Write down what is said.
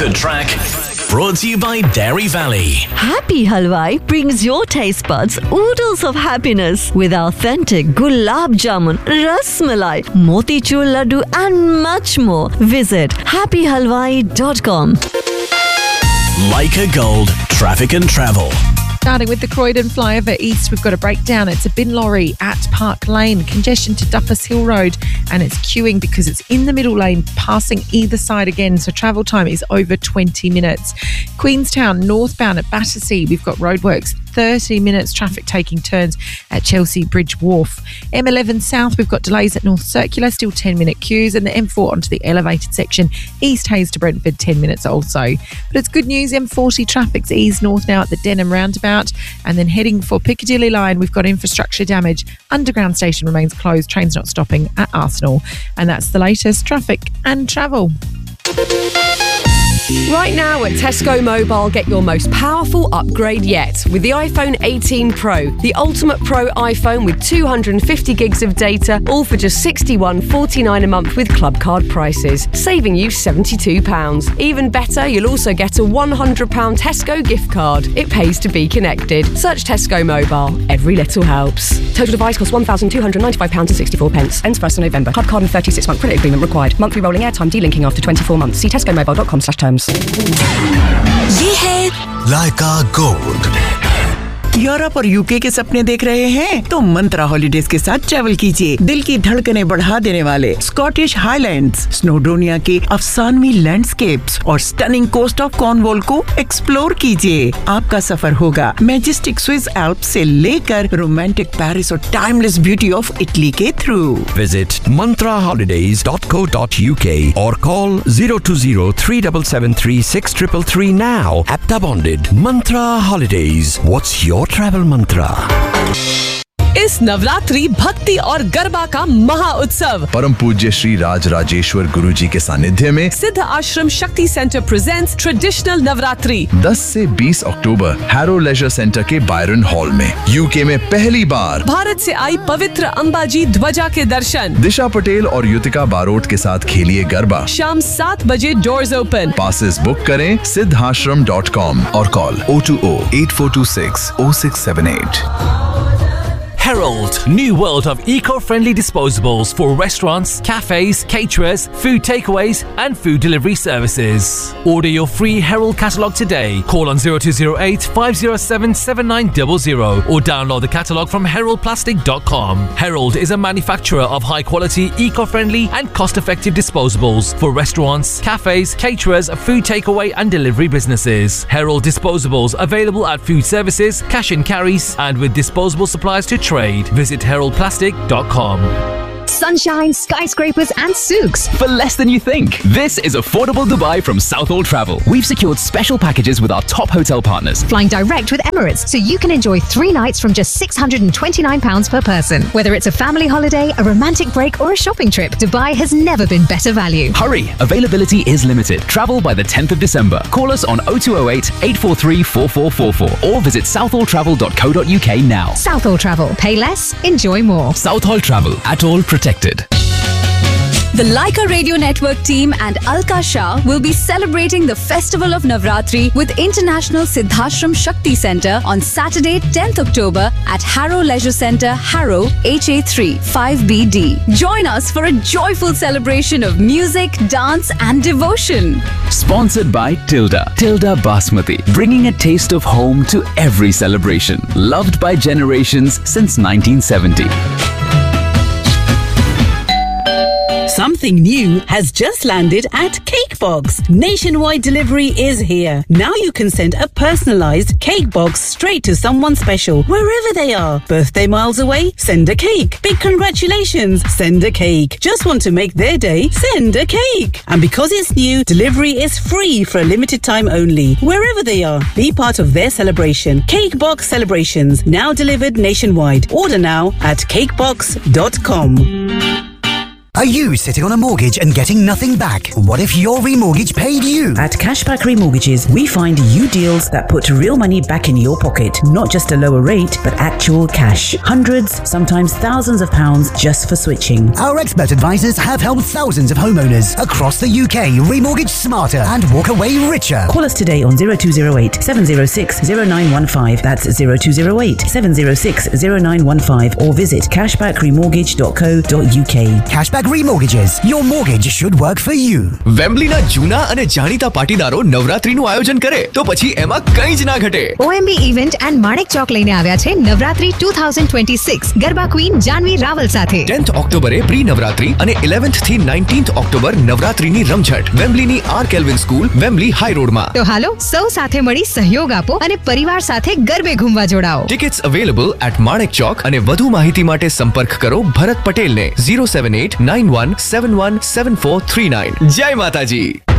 The Track, brought to you by Dairy Valley. Happy Halwai brings your taste buds oodles of happiness with authentic gulab jamun, ras malai, motichur laddu and much more. Visit happyhalwai.com. Leica Gold, traffic and travel. Starting with the Croydon flyover east, we've got a breakdown. It's a bin lorry at Park Lane, congestion to Duffus Hill Road, and it's queuing because it's in the middle lane, passing either side again. So travel time is over 20 minutes. Queenstown northbound at Battersea, we've got roadworks, 30 minutes, traffic taking turns at Chelsea Bridge Wharf. M11 south, we've got delays at North Circular, still 10-minute queues, and the M4 onto the elevated section, East Hayes to Brentford, 10 minutes also. But it's good news, M40 traffic's eased north now at the Denham roundabout, and then heading for Piccadilly line, we've got infrastructure damage. Underground station remains closed, trains not stopping at Arsenal. And that's the latest traffic and travel. Right now at Tesco Mobile, get your most powerful upgrade yet with the iPhone 18 Pro, the ultimate Pro iPhone with 250 gigs of data, all for just $61.49 a month with club card prices, saving you £72. Even better, you'll also get a £100 Tesco gift card. It pays to be connected. Search Tesco Mobile. Every little helps. Total device costs £1,295.64. Ends 1st of November. Club card and 36-month credit agreement required. Monthly rolling airtime delinking after 24 months. See tescomobile.com/terms. ये है लाइका gold. Europe और UK के सपने देख रहे हैं तो मंत्रा holidays के साथ ट्रैवल कीजिए। दिल की धड़कनें बढ़ा देने वाले स्कॉटिश हाईलैंड्स, स्नोडोनिया के अफसानवी लैंडस्केप्स और स्टनिंग कोस्ट ऑफ कॉर्नवॉल को एक्सप्लोर कीजिए। आपका सफर होगा मैजेस्टिक स्विस एल्प्स से लेकर रोमांटिक पेरिस और टाइमलेस ब्यूटी ऑफ इटली के through. Visit mantraholidays.co.uk or call 020-3773-6333 now. Apta bonded. Mantra Holidays. What's your travel mantra? इस नवरात्रि भक्ति और गरबा का महा उत्सव परम पूज्य श्री राज राजेश्वर गुरु जी के सानिध्य में सिद्ध आश्रम शक्ति सेंटर प्रेजेंट्स ट्रेडिशनल नवरात्रि 10 से 20 अक्टूबर हैरो लेजर सेंटर के बायरन हॉल में। यूके में पहली बार भारत से आई पवित्र अंबाजी ध्वजा के दर्शन। दिशा पटेल और युतिका बारोट के साथ खेलिए गरबा। शाम 7 बजे डोर्स ओपन। पासेस बुक करें siddhashram.com और call 020-8426-0678। Herald, new world of eco-friendly disposables for restaurants, cafes, caterers, food takeaways and food delivery services. Order your free Herald catalogue today. Call on 0208 507 7900 or download the catalogue from heraldplastic.com. Herald is a manufacturer of high-quality, eco-friendly and cost-effective disposables for restaurants, cafes, caterers, food takeaway and delivery businesses. Herald disposables available at food services, cash and carries and with disposable supplies to trade. Visit heraldplastic.com. Sunshine, skyscrapers and souks. For less than you think. This is Affordable Dubai from Southall Travel. We've secured special packages with our top hotel partners. Flying direct with Emirates, so you can enjoy 3 nights from just £629 per person. Whether it's a family holiday, a romantic break or a shopping trip, Dubai has never been better value. Hurry! Availability is limited. Travel by the 10th of December. Call us on 0208 843 4444 or visit southalltravel.co.uk now. Southall Travel. Pay less, enjoy more. Southall Travel. At all protected. The Leica Radio Network team and Alka Shah will be celebrating the festival of Navratri with International Siddhashram Shakti Centre on Saturday, 10th October at Harrow Leisure Centre, Harrow, HA3 5BD. Join us for a joyful celebration of music, dance and devotion. Sponsored by Tilda Basmati, bringing a taste of home to every celebration. Loved by generations since 1970. Something new has just landed at Cakebox. Nationwide delivery is here. Now you can send a personalised cake box straight to someone special, wherever they are. Birthday miles away? Send a cake. Big congratulations? Send a cake. Just want to make their day? Send a cake. And because it's new, delivery is free for a limited time only. Wherever they are, be part of their celebration. Cakebox Celebrations, now delivered nationwide. Order now at cakebox.com. Are you sitting on a mortgage and getting nothing back? What if your remortgage paid you? At Cashback Remortgages, we find you deals that put real money back in your pocket, not just a lower rate, but actual cash. Hundreds, sometimes thousands of pounds just for switching. Our expert advisors have helped thousands of homeowners across the UK remortgage smarter and walk away richer. Call us today on 0208 706 0915. That's 0208 706 0915 or visit cashbackremortgage.co.uk. Cashback Remortgages. Your mortgage should work for you. વેમ્બલીના જૂના અને જાણીતા પાટીદારો નવરાત્રીનું આયોજન કરે તો પછી એમાં કંઈ જ ના ઘટે. OMB event and Manek Chowk લઈને આવ્યા છે નવરાત્રી 2026 ગરબા ક્વીન જાનવી રાવલ સાથે. 10th ઓક્ટોબરે પ્રી નવરાત્રી અને 11th થી 19th ઓક્ટોબર નવરાત્રીની રમઝટ વેમ્બલીની R kelvin school Wembley high રોડમાં. તો હાલો સૌ સાથે મળી સહયોગ આપો અને પરિવાર સાથે ગરબે ઘૂમવા જોડાઓ. Tickets available at Manek Chowk અને વધુ માહિતી માટે સંપર્ક કરો ભરત પટેલને 07891717439. જય માતાજી.